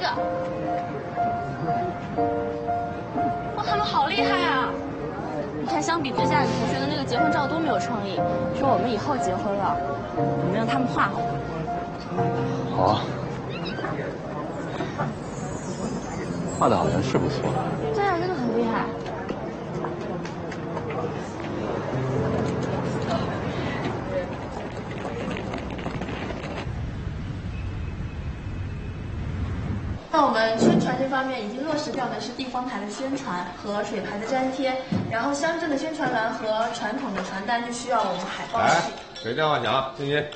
个，哇，他们好厉害啊！你看，相比之下，你同学的那个结婚照多没有创意。说我们以后结婚了，我们让他们画好吗？ 好啊，画的好像是不错。 对啊，真的很厉害。那我们宣传这方面已经落实掉的是地方台的宣传和水牌的粘贴，然后乡镇的宣传栏和传统的传单就需要我们海报系。 谁电话响？静音。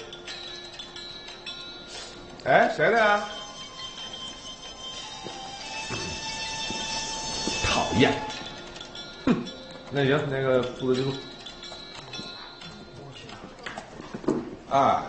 哎，谁的呀？讨厌。哼，那行，那个负责记录。 哎，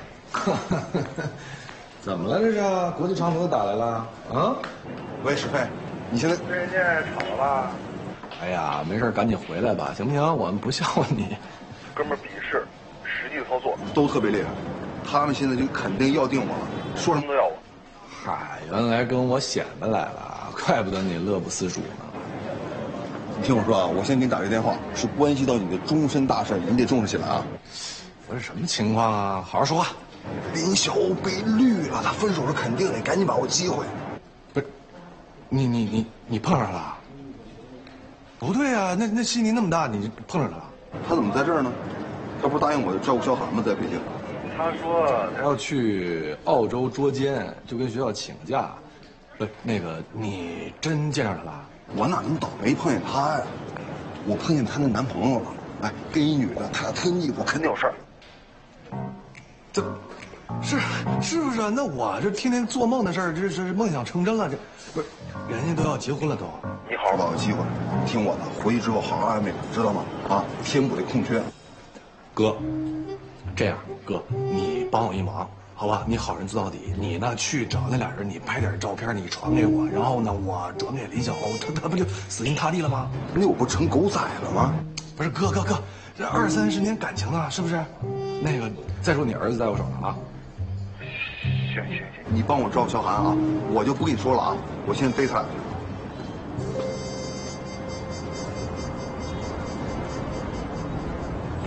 怎么了这是？国际长途打来了啊？ 喂，史飞，你现在跟人家吵了吧？ 哎呀，没事，赶紧回来吧，行不行？我们不笑话你。 哥们儿比试，实际操作都特别厉害，他们现在就肯定要定我了，说什么都要我。 嗨，原来跟我显摆来了，怪不得你乐不思蜀呢。 你听我说啊，我先给你打个电话，是关系到你的终身大事，你得重视起来啊。 不是什么情况啊？好好说话。 林小欧被绿了，他分手是肯定的，赶紧把握机会。 不是，你碰上了？不对啊，那悉尼那么大，你碰上了？ 他怎么在这儿呢？他不是答应我照顾萧寒吗？在北京。 他说他要去澳洲捉奸，就跟学校请假。不是那个，你真见着他了？ 我哪能倒霉碰见他呀？我碰见她那男朋友了，哎，跟一女的，他俩特腻，我肯定有事儿。 这，是不是啊？那我这天天做梦的事儿，这是梦想成真了，这不是人家都要结婚了都。 你好好把握机会，听我的，回去之后好好安慰我，知道吗？啊，填补这空缺。 哥，这样，哥，你帮我一忙，好吧？你好人做到底，你呢去找那俩人，你拍点照片，你传给我，然后呢我转给李小欧，他不就死心塌地了吗？ 那我不成狗仔了吗？ 不是，哥，这20-30年感情啊，是不是？那个，再说你儿子在我手上啊。 行， 你帮我照顾萧寒啊，我就不跟你说了啊，我现在逮他俩去。